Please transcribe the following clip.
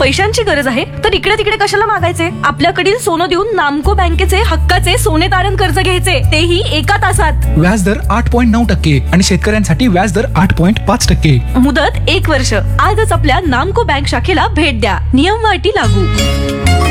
पैशांची गरज आहे तर इकडे तिकडे कशाला मागायचे? आपल्याकडील सोनं देऊन नामको बँकेचे हक्काचे सोने तारण कर्ज घ्यायचे, तेही 1 तासात. व्याजदर 8.9% आणि शेतकऱ्यांसाठी व्याजदर 8.5%. मुदत 1 वर्ष. आजच आपल्या नामको बँक शाखेला भेट द्या. नियम व अटी लागू.